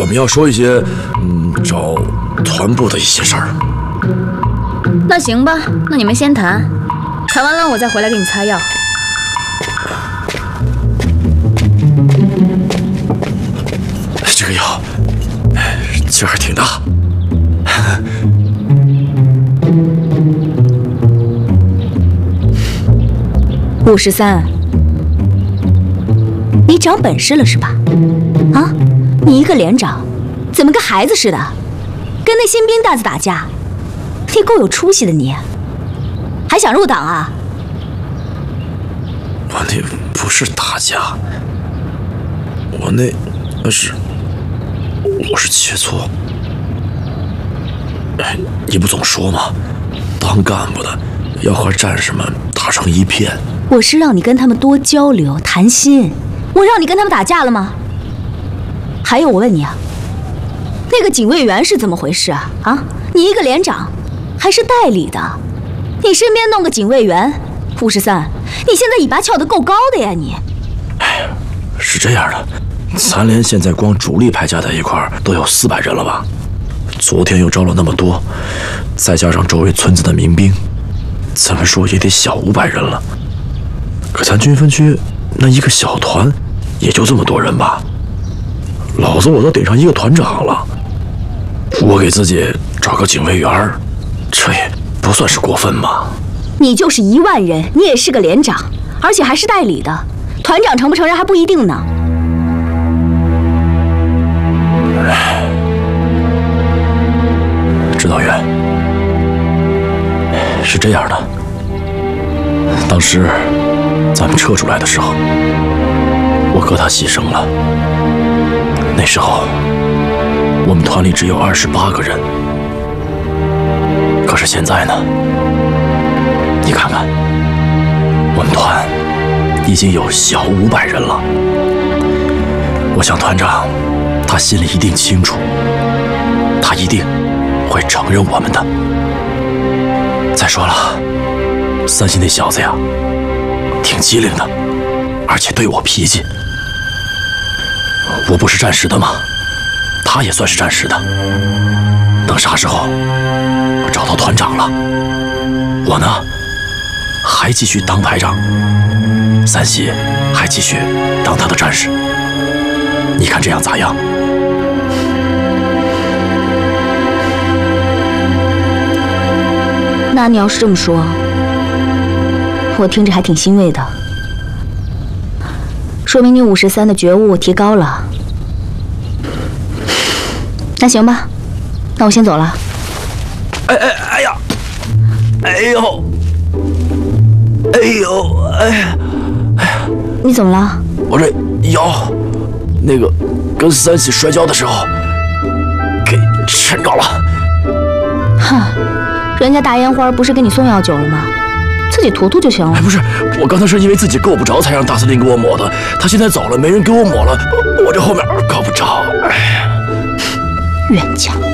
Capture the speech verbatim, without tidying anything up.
我们要说一些，嗯，找团部的一些事儿。 那行吧，那你们先谈，谈完了我再回来给你擦药。 这个药劲儿挺大。 五十三，你长本事了是吧？啊，你一个连长，怎么跟孩子似的，跟那新兵蛋子打架？你够有出息的你，还想入党啊？ 我那不是打架，我那那是我是切磋。哎，你不总说吗？当干部的要和战士们打成一片。 我是让你跟他们多交流谈心，我让你跟他们打架了吗？还有，我问你啊，那个警卫员是怎么回事啊？啊，你一个连长，还是代理的，你身边弄个警卫员，五十三，你现在尾巴翘得够高的呀你！ 哎，是这样的，咱连现在光主力派加在一块儿都有四百人了吧？昨天又招了那么多，再加上周围村子的民兵，怎么说也得小五百人了。可咱军分区那一个小团，也就这么多人吧。老子我都顶上一个团长了，我给自己找个警卫员，这也不算是过分吧？ 你就是一万人，你也是个连长，而且还是代理的，团长成不成人还不一定呢。 指导员，是这样的，当时咱们撤出来的时候，我哥他牺牲了。那时候我们团里只有二十八个人，可是现在呢，你看看，我们团已经有小五百人了。我想团长他心里一定清楚，他一定会承认我们的。再说了，三星那小子呀，挺机灵的，而且对我脾气。我不是战时的吗？他也算是战时的。等啥时候我找到团长了，我呢还继续当排长，三喜还继续当他的战士。你看这样咋样？ 那你要是这么说，我听着还挺欣慰的，说明你五十三的觉悟提高了。那行吧，那我先走了。 哎哎哎呀，哎呦，哎呦，哎呀，哎呀， 你怎么了？ 我这腰，那个跟三喜摔跤的时候给抻着了。 哼，人家大烟花不是给你送药酒了吗？自己涂涂就行了。 哎，不是，我刚才是因为自己够不着，才让大司令给我抹的。他现在走了，没人给我抹了，我这后面够不着。哎呀， 冤家。